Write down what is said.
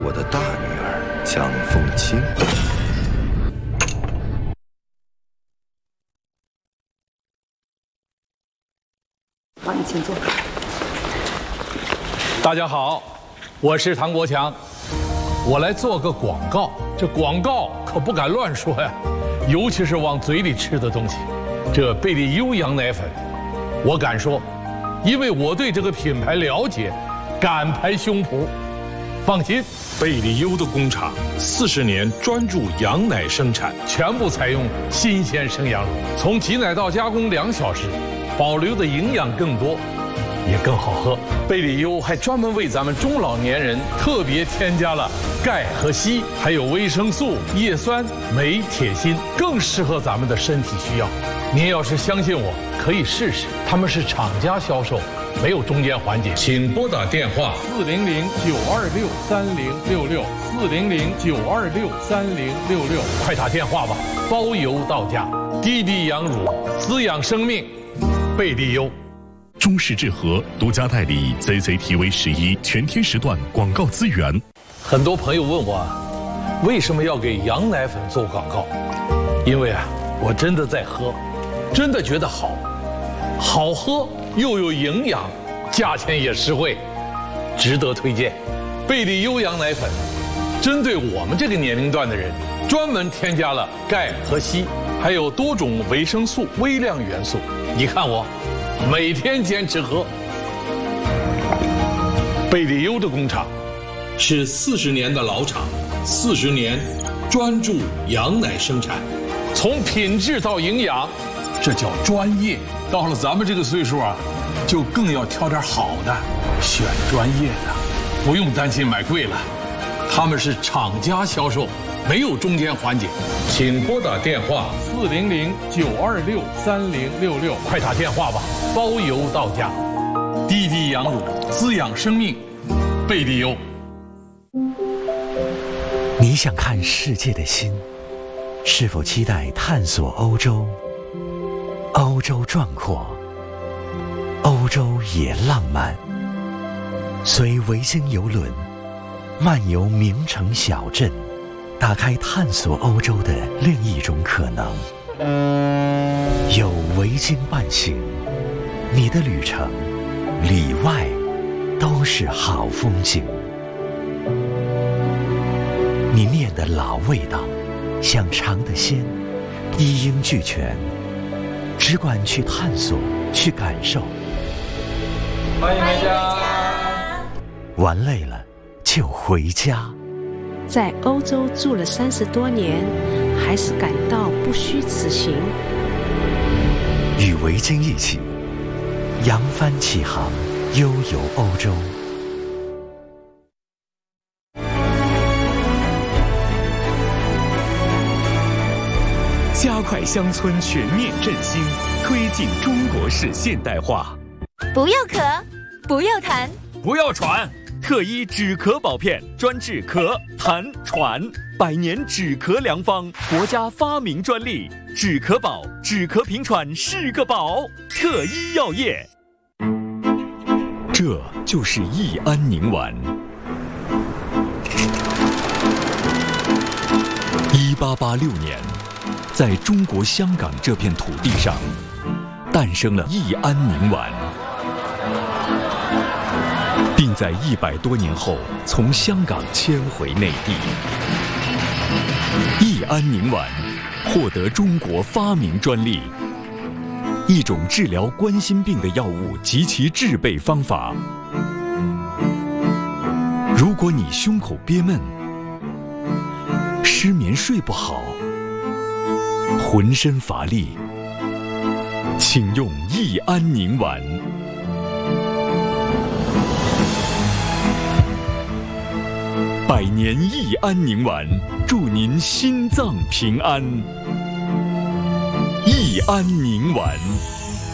我的大女儿蒋凤清。 好，你请坐。 大家好，我是唐国强，我来做个广告。这广告可不敢乱说呀，尤其是往嘴里吃的东西。这贝利优羊奶粉，我敢说，因为我对这个品牌了解，敢拍胸脯。放心， 贝利优的工厂40年专注羊奶生产， 全部采用新鲜生羊乳，从挤奶到加工2小时，保留的营养更多，也更好喝。贝利优还专门为咱们中老年人特别添加了钙和硒，还有维生素、叶酸、镁、铁、锌，更适合咱们的身体需要。您要是相信我，可以试试。他们是厂家销售，没有中间环节。 请拨打电话 400-926-3066，400-926-3066，快打电话吧，包邮到家。滴滴羊乳，滋养生命，贝利优。 中视智和独家代理 CCTV11全天时段广告资源。 很多朋友问我，为什么要给羊奶粉做广告？因为我真的在喝，真的觉得好喝又有营养，价钱也实惠，值得推荐。贝利优羊奶粉针对我们这个年龄段的人，专门添加了钙和硒，还有多种维生素、微量元素。你看我每天坚持喝。贝利优的工厂是40年的老厂，40年专注羊奶生产， 从品质到营养，这叫专业。到了咱们这个岁数就更要挑点好的，选专业的，不用担心买贵了。他们是厂家销售，没有中间环节。 请拨打电话 400-926-3066，快打电话吧，包邮到家。滴滴羊乳，滋养生命，贝利优。 你想看世界的心，是否期待探索欧洲？欧洲壮阔，欧洲也浪漫。随维京邮轮漫游名城小镇，打开探索欧洲的另一种可能。有维京伴行，你的旅程里外都是好风景。你念的老味道，想尝的鲜，一应俱全。只管去探索，去感受。 欢迎回家。 玩累了就回家。 在欧洲住了30多年，还是感到不虚此行。 与维京一起扬帆起航，悠游欧洲。 加快乡村全面振兴，推进中国式现代化。 不要咳，不要痰， 不要喘。特医止咳宝片，专治咳、痰、喘，100年止咳良方，国家发明专利。止咳宝，止咳平喘是个宝。特医药业。这就是益安宁丸。1886年。在中国香港这片土地上，诞生了益安宁丸，并在100多年后从香港迁回内地。益安宁丸获得中国发明专利，一种治疗冠心病的药物及其制备方法。如果你胸口憋闷、失眠睡不好、浑身乏力，请用益安宁丸。100年益安宁丸，祝您心脏平安。益安宁丸。